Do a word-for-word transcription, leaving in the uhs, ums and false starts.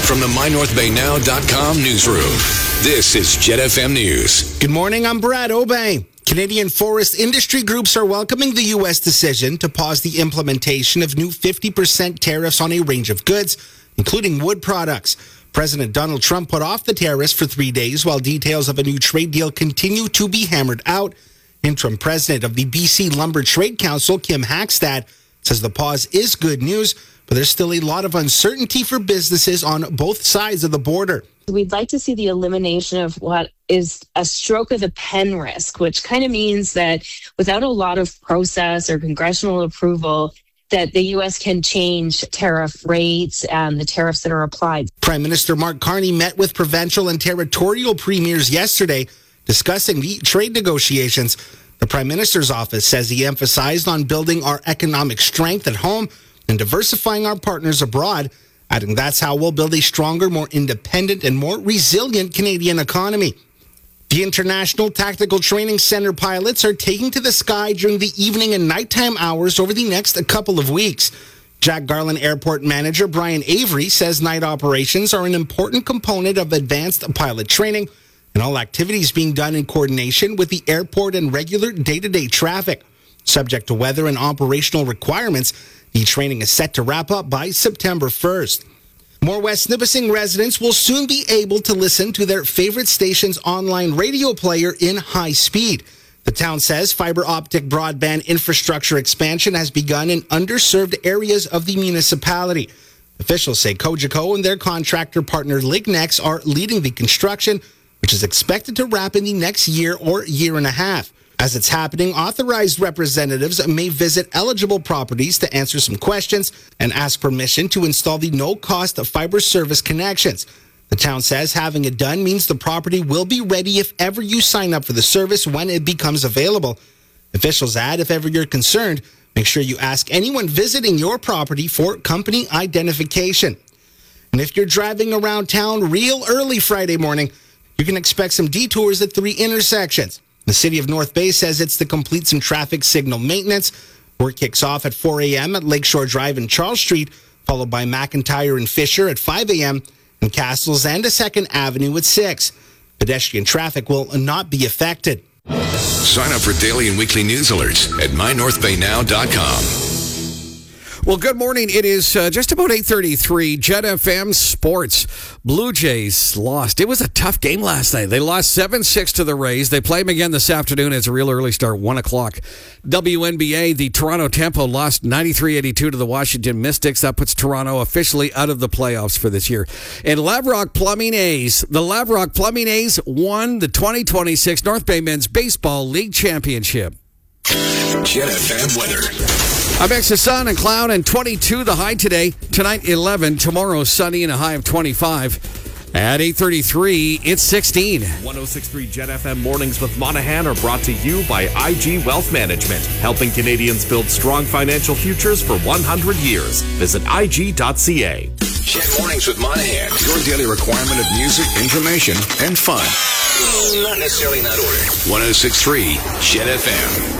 From the my north bay now dot com newsroom, this is Jet F M News. Good morning, I'm Brad Obey. Canadian forest industry groups are welcoming the U S decision to pause the implementation of new fifty percent tariffs on a range of goods, including wood products. President Donald Trump put off the tariffs for three days while details of a new trade deal continue to be hammered out. Interim president of the B C Lumber Trade Council, Kim Hackstad, says the pause is good news, but there's still a lot of uncertainty for businesses on both sides of the border. We'd like to see the elimination of what is a stroke of the pen risk, which kind of means that without a lot of process or congressional approval, that the U S can change tariff rates and the tariffs that are applied. Prime Minister Mark Carney met with provincial and territorial premiers yesterday discussing the trade negotiations. The Prime Minister's office says he emphasized on building our economic strength at home and diversifying our partners abroad, adding that's how we'll build a stronger, more independent, and more resilient Canadian economy. The International Tactical Training Center pilots are taking to the sky during the evening and nighttime hours over the next couple of weeks. Jack Garland Airport Manager Brian Avery says night operations are an important component of advanced pilot training, and all activities being done in coordination with the airport and regular day-to-day traffic. Subject to weather and operational requirements, the training is set to wrap up by September first. More West Nipissing residents will soon be able to listen to their favorite station's online radio player in high speed. The town says fiber optic broadband infrastructure expansion has begun in underserved areas of the municipality. Officials say Cogeco and their contractor partner Lignex are leading the construction, which is expected to wrap in the next year or year and a half. As it's happening, authorized representatives may visit eligible properties to answer some questions and ask permission to install the no-cost fiber service connections. The town says having it done means the property will be ready if ever you sign up for the service when it becomes available. Officials add, if ever you're concerned, make sure you ask anyone visiting your property for company identification. And if you're driving around town real early Friday morning, you can expect some detours at three intersections. The City of North Bay says it's to complete some traffic signal maintenance. Work kicks off at four a.m. at Lakeshore Drive and Charles Street, followed by McIntyre and Fisher at five a.m. and Castles and a second Avenue at six. Pedestrian traffic will not be affected. Sign up for daily and weekly news alerts at my north bay now dot com. Well, good morning. It is uh, just about eight thirty-three. Jet F M Sports. Blue Jays lost. It was a tough game last night. They lost seven six to the Rays. They play them again this afternoon. It's a real early start, one o'clock. W N B A, the Toronto Tempo lost ninety-three eighty-two to the Washington Mystics. That puts Toronto officially out of the playoffs for this year. And Lavrock Plumbing A's. The Lavrock Plumbing A's won the twenty twenty-six North Bay Men's Baseball League Championship. Jet F M weather. I'm extra sun and cloud and twenty-two the high today. Tonight eleven. Tomorrow sunny and a high of twenty-five. At eight thirty-three, it's sixteen. one oh six point three Jet F M Mornings with Monahan are brought to you by I G Wealth Management, helping Canadians build strong financial futures for one hundred years. Visit I G dot C A. Jet Mornings with Monahan, your daily requirement of music, information, and fun. Not necessarily in that order. one oh six point three Jet F M.